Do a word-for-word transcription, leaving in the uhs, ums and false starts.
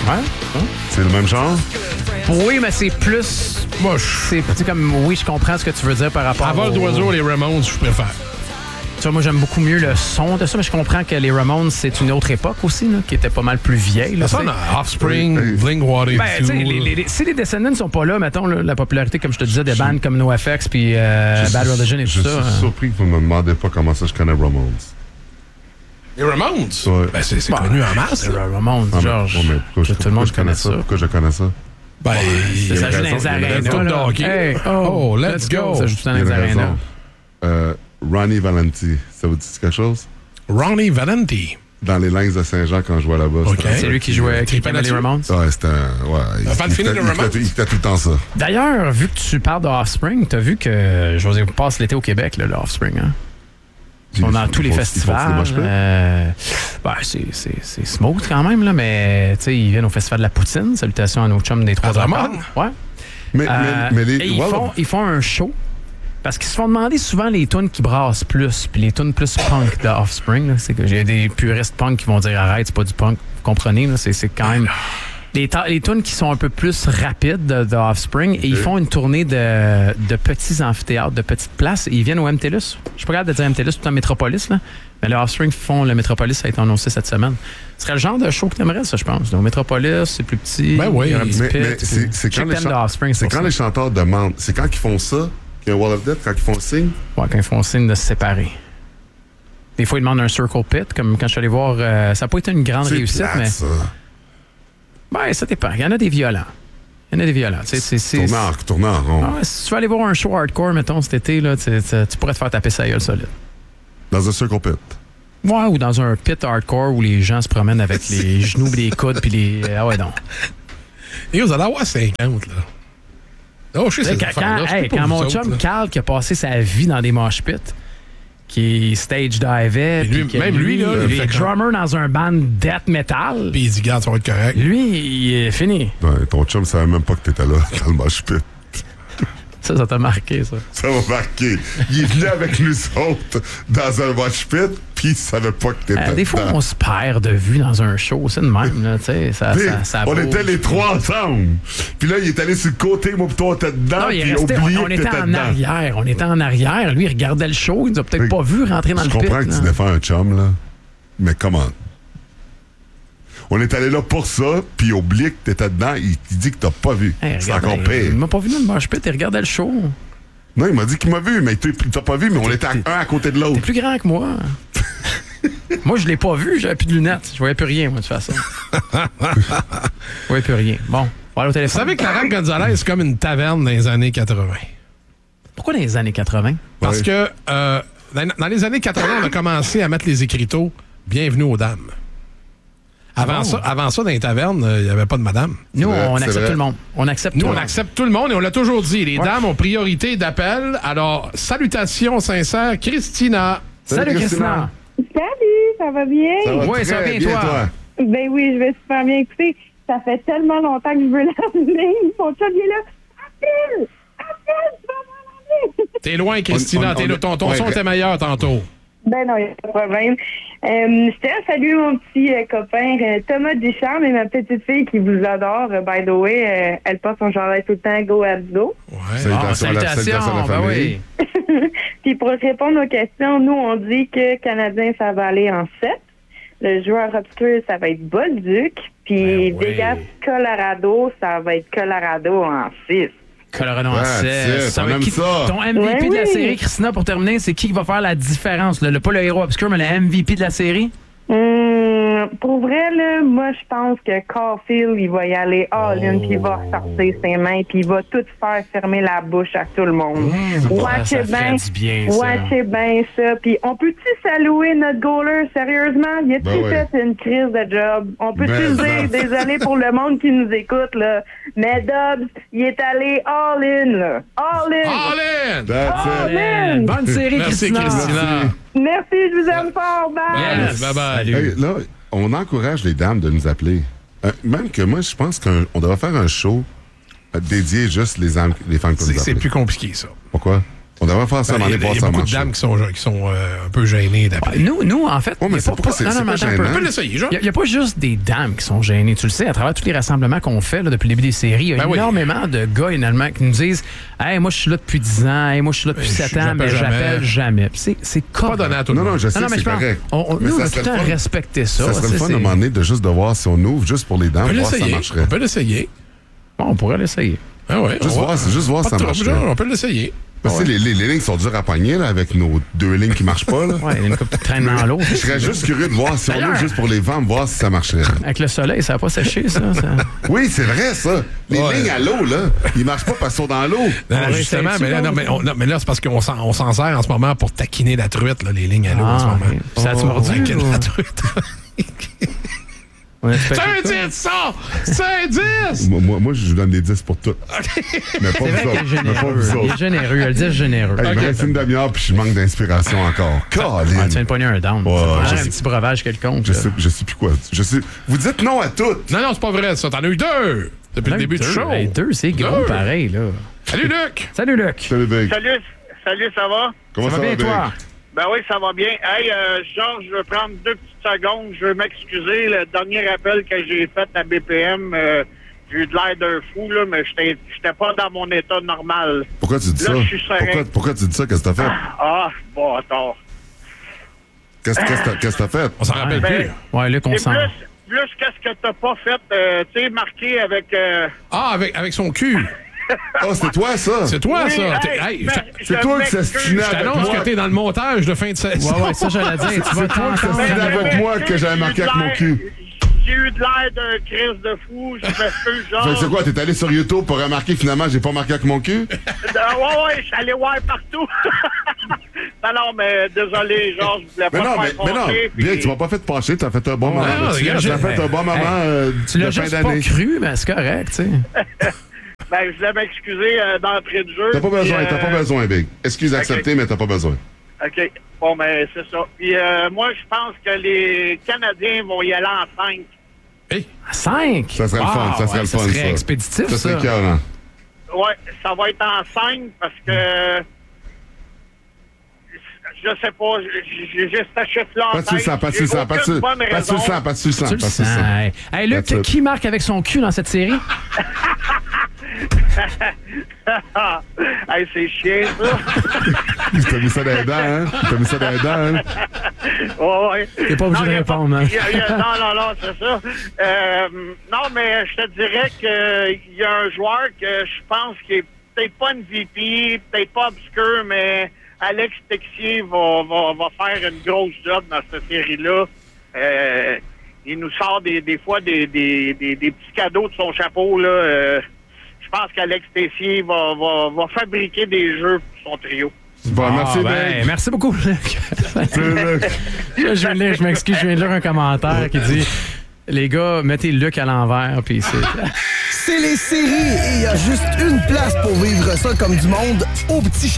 Ouais. C'est le même genre? Oui, mais c'est plus... Moi, c'est c'est comme... Oui, je comprends ce que tu veux dire par rapport à vol au... d'oiseau, les Ramones, je préfère. Tu vois, moi, j'aime beaucoup mieux le son de ça, mais je comprends que les Ramones, c'est une autre époque aussi, là, qui était pas mal plus vieille. Là, ça, on a Offspring, Blink one eighty-two. Ben, tu sais, les, les, les, si les Descendants ne sont pas là, mettons, là, la popularité, comme je te disais, des bandes comme NoFX puis euh, Bad Religion et tout je ça. Je suis hein. surpris que vous me demandez pas comment ça je connais Ramones. Les Ramones? Ouais. Ben, c'est Bah, connu en masse. C'est les Ramones, Ah, mais- Georges. ouais, mais pourquoi je- que tout le monde pourquoi je connaît ça. ça. Pourquoi je connais ça? Ben, Ça, ça joue dans les raison, il y a arénas. raison. là. Hockey. Hey, Oh, let's go. Ça joue tout dans Il y les a arénas. raison. Euh, Ronnie Valenti, ça vous dit quelque chose? Ronnie Valenti. Dans les Lynx de Saint-Jean quand je jouais là-bas. Ok. c'était un C'est gars lui qui jouait qui Trippait aimait les là-dessus? Ramones. Ouais, c'était un. Ouais, il, Un fan il fini était- de il Ramones? était- il était tout le temps ça. D'ailleurs, vu que tu parles de Offspring, t'as vu que José passe l'été au Québec, là, le Offspring, hein? Ils sont dans tous les Ils font- ils festivals. font des mosh pits? Euh, ben, c'est, c'est, c'est smooth quand même, là, mais tu sais, ils viennent au Festival de la Poutine. Salutations à nos chums des Trois Drummond? Accords. Ouais. Mais, Euh, mais, mais les. et ils, well, font, ils font un show parce qu'ils se font demander souvent les tunes qui brassent plus, puis les tunes plus punk de Offspring. Là, c'est que j'ai des puristes punk qui vont dire arrête, c'est pas du punk. Vous comprenez, là, c'est, c'est quand même. Les, ta- les tunes qui sont un peu plus rapides de, de Offspring et ils font une tournée de, de petits amphithéâtres, de petites places. Et ils viennent au M T L U S. Je suis pas capable de dire M T L U S, tout en Métropolis, là. Mais le Offspring font le Métropolis, ça a été annoncé cette semaine. Ce serait le genre de show que t'aimerais, ça, je pense. Au Métropolis, c'est plus petit. Ben oui. Il y aura un petit mais, pit, mais puis- c'est, c'est Je sais quand, que les, t'aimes chan- de Offspring, c'est pour quand ça. les chanteurs demandent. C'est quand ils font ça, qu'il y a un Wall of Death, quand ils font le signe. Ouais, quand ils font signe de se séparer. Des fois, ils demandent un circle pit, comme quand je suis allé voir. euh, ça n'a pas été une grande C'est réussite, plate, mais. ça. Ben, ça dépend. Il y en a des violents. Il y en a des violents. Tu sais, c'est, c'est, Tournant, en- tournant en rond. Ah ouais, si tu veux aller voir un show hardcore, mettons, cet été, là, tu, tu- tu pourrais te faire taper sa gueule solide. Dans un circle pit. Ouais, ou dans un pit hardcore où les gens se promènent avec les genoux et les coudes, puis les. Ah ouais, non. Et vous allez avoir cinquante, là. Oh, je sais, Tu sais, c'est quand, quand- hey, quand mon chum Carl, qui a passé sa vie dans des mosh pits, qui stage divait, Et lui- puis que même lui, là, il il est fait comme- drummer dans un band death metal. Puis il dit, garde, ça va être correct. Lui, il est fini. Ouais, ton chum savait même pas que t'étais là, dans le mosh pit. Ça, ça t'a marqué, ça. Ça m'a marqué. Il est venu avec nous autres dans un mosh pit, puis il savait pas que t'étais Euh, des fois, dedans. on se perd de vue dans un show. C'est de même, là, tu sais. Ça, Puis, ça, ça on bouge. était les trois ensemble. Puis là, il est allé sur le côté, moi, puis toi, t'étais dedans, Non, il puis est resté, oublié on, on que était t'étais en dedans. arrière. On était en arrière. Lui, il regardait le show. Il nous a peut-être Oui. pas vu rentrer dans Je le pit. comprends que là. tu défends un chum, là. Mais comment? On est allé là pour ça, puis oublie que t'étais dedans, il, il dit que t'as pas vu. Hey, C'est regardez, encore pire. Il m'a pas vu dans le mosh pit. Il regardait le show. Non, il m'a dit qu'il m'a vu, mais il t'a pas vu, mais on était à un à côté de T'es l'autre. plus grand que moi. Moi, je l'ai pas vu. J'avais plus de lunettes. Je voyais plus rien, moi, de toute façon. Je voyais plus rien. Bon, on va aller au Vous téléphone. savez que la Rampe Gonzalez, c'est comme une taverne dans les années quatre-vingt. Pourquoi dans les années quatre-vingt? Parce Ouais. que euh, dans, dans les années quatre-vingt, on a commencé à mettre les écriteaux « Bienvenue aux dames ». Avant, bon? ça, avant ça, dans les tavernes, il n'y avait pas de madame. Nous, vrai, on c'est accepte vrai. tout le monde. On accepte Nous, tout on le monde. accepte tout le monde et on l'a toujours dit. Les Ouais. dames ont priorité d'appel. Alors, salutations sincères, Christina. Salut, Christina. Salut, ça va bien? Ça va Oui, très ça va bien, toi? Ben oui, je vais super bien. Écoutez, ça fait tellement longtemps que je veux l'amener. Mon chum il est là. Appelle! Appelle! Tu vas m'en T'es loin, Christina. On- on- T'es on- là, ton ton ouais, son ouais. était meilleur tantôt. Ben non, il n'y a pas de problème. Euh, je tiens à saluer mon petit euh, copain euh, Thomas Ducharme et ma petite fille qui vous adore. Euh, by the way, euh, elle porte son chandail tout le temps Go Abdo. Ouais. Bon, Salutations à la- salutations à la ben famille. oui. Puis pour répondre aux questions, nous, on dit que Canadien, ça va aller en sept. Le joueur obscur, ça va être Bolduc. Puis Ben oui. Vegas, Colorado, ça va être Colorado en six. Colorado en Ouais, six. c'est, Ça on va être aime qui- ça. Ton M V P Ouais, de la oui. série, Christina, pour terminer, c'est qui qui va faire la différence? Le, le- pas le héros obscur, mais le M V P de la série? Hum, pour vrai, là, moi, je pense que Caulfield, il va y aller all-in, puis il va sortir ses mains, puis il va tout faire fermer la bouche à tout le monde. Watchez ça ferait bien, du bien, ça. watchez bien ça. Puis on peut-tu saluer notre goaler, sérieusement? Il a-tu Ben oui. fait une crise de job? On peut-tu Mais dire, ça. désolé pour le monde qui nous écoute, là, mais Dobbs, il est allé all-in, là. All-in! All in! That's it. All-in! Bonne série, Merci, Christina. Christina. Merci, je vous aime fort, bye! Yes. Bye-bye. Salut. Hey, là, on encourage les dames de nous appeler. Euh, même que moi, je pense qu'on devrait faire un show euh, dédié juste les, âmes, les femmes qui C'est nous c'est appellent. plus compliqué, ça. Pourquoi? On devrait faire ça, Ben, on en Il y est a, il y voir a ça beaucoup de marche. dames qui sont, qui sont euh, un peu gênées d'appeler. Nous, nous, en fait. Ouais, mais y a c'est pas- pourquoi c'est- non, c'est non, mais pas attends un peu. gênant. On peut l'essayer, Jean. Il n'y a, a pas juste des dames qui sont gênées. Tu le sais, à travers tous les rassemblements qu'on fait là, depuis le début des séries, il y a Ben oui. énormément de gars, énormément, qui nous disent Hey, moi, je suis là depuis dix ans, hey, moi, je suis là depuis Ben, sept je- ans, mais j'appelle jamais. j'appelle jamais. Puis C'est, c'est Pas correct. donné à tout le Non, monde. non, je sais Non, non, que mais c'est je pense, correct. on, on- Mais nous, on ça va tout serait le temps le fun. respecter ça. Ça serait le C'est- fun c'est- de demander de juste de voir si on ouvre juste pour les dames, On peut voir si ça l'essayer. marcherait. On peut l'essayer. Bon, on pourrait l'essayer. Ah ouais, Juste on va- voir, c'est juste voir Pas si ça de trouble, marcherait. Jean, on peut l'essayer. Parce que les, les, les lignes sont dures à pogner là, avec nos deux lignes qui marchent pas. Là. Ouais, il y a une couple qui traîne dans l'eau. Je serais juste curieux de voir si on D'ailleurs- ouvre juste pour les vents, voir si ça marcherait. Avec le soleil, ça va pas sécher, ça. ça. Oui, c'est vrai, ça. Les Ouais. lignes à l'eau, là, ils marchent pas parce qu'ils sont dans l'eau. Non, On non, va justement, essayer mais là, ça, non, mais, on- non, mais là, c'est parce qu'on s'en, on s'en sert en ce moment pour taquiner la truite, là, les lignes à l'eau en ce Ah, moment. ok. Ça a-tu Oh, mordu, taquiner ou- la truite. On espère C'est un que- dix, ça! C'est un dix! Moi, moi, moi, je vous donne des dix pour tout. Mais pas C'est vrai vous qu'il est autres. Mais pas généreux. vous Il est autres. généreux. Elle dit généreux. Hey, il me Ok. reste une demi-heure puis je manque d'inspiration encore. Ah, tu viens Colin. de pogner un down. Ouais, Ça prend je un sais. petit breuvage quelconque. Je là. sais, je sais plus quoi. Je sais. Vous dites non à tout. Non, non, c'est pas vrai, ça. T'en as eu deux depuis le Hey, début deux, du show. hey, deux, c'est gros Deux. pareil, là. Salut, Luc! Salut, Luc. Salut, Big. Salut, salut, ça va? Comment Ça va bien, Big? toi? Ben oui, ça va bien. Hey, euh, Georges, je veux prendre deux petites secondes. Je veux m'excuser. Le dernier appel que j'ai fait à B P M, euh, j'ai eu de l'air d'un fou, là, mais j'étais j'étais pas dans mon état normal. Pourquoi tu dis Là, ça? je suis serein. Pourquoi, pourquoi tu dis ça? Qu'est-ce que t'as fait? Ah, bon, attends. Qu'est-ce qu'est-ce que t'as- qu'est-ce que t'as fait? On s'en rappelle Ben, plus. Ouais, Luc, on C'est sent. plus, plus qu'est-ce que t'as pas fait, euh, tu sais, marqué avec... euh, Ah, avec, avec son cul. Oh, c'est toi, ça? C'est toi, oui, ça. hey, T'es- hey, ben, je c'est je toi qui m'excuse. s'estinais je avec t'annonce moi. que t'es dans le montage de fin de saison. Ouais, ouais, ça, j'allais dire. Tu vas C'est toi qui t'entendre. s'estinais Ben, avec je moi que m'excuse, j'avais marqué j'ai eu avec de mon l'air- cul. J'ai eu de l'air d'un crise de fou. Je m'excuse, genre. Fait que c'est quoi? T'es allé sur YouTube pour remarquer finalement j'ai pas marqué avec mon cul? Euh, ouais, ouais, je suis allé voir partout. non, non, mais désolé, genre, je voulais Mais pas non, te mais, faire mais non, penser, puis- bien, tu m'as pas fait pencher, t'as fait un bon moment. non, là-dessus. regarde, T'as j'ai- fait un bon moment euh, Tu l'as de fin juste pas d'année. cru, mais c'est correct, tu sais. Ben, je voulais m'excuser euh, d'entrée de jeu. T'as pas puis, besoin, euh, t'as pas besoin, Big. Excuse ok. acceptée, mais t'as pas besoin. OK. Bon, ben, c'est ça. Puis euh, moi, je pense que les Canadiens vont y aller en cinq. Hey, À cinq. Ça serait le fun, ça serait le fun, Ça serait ça. expéditif, Ça serait ça. écœurant. Ouais, ça va être en cinq parce que... Je sais pas, j'ai j'ai juste ce chiffre-là en Pas de sur le tête. sang, pas de sur J'ai le sang, pas de aucune sur bonne pas de sur le raison. sang, pas de sur le sang, Tu pas le de sur le sens. sang. Hey, Hey, Luc, That's it. qui marque avec son cul dans cette série? Hey, c'est chiant, ça. T'as mis ça dans les dents, hein? T'as mis ça dans les dents, hein? Ouais, ouais. T'es pas obligé Non, de y a répondre, hein. y a- y a- non, non, non, c'est ça. Euh, non, mais je te dirais qu'il y a un joueur que je pense qui est peut-être pas une V P, peut-être pas obscur, mais Alex Texier va, va, va faire une grosse job dans cette série-là. Euh, il nous sort des, des fois des, des, des, des petits cadeaux de son chapeau, là. Euh, je pense qu'Alex Texier va, va, va fabriquer des jeux pour son trio. Bon, merci, Ah, ben, Big. merci beaucoup, Luc. Salut, Luc. je, je, viens de lire- je m'excuse, je viens de lire un commentaire qui dit les gars, mettez Luc à l'envers, puis c'est. C'est les séries et il y a juste une place pour vivre ça comme du monde au petit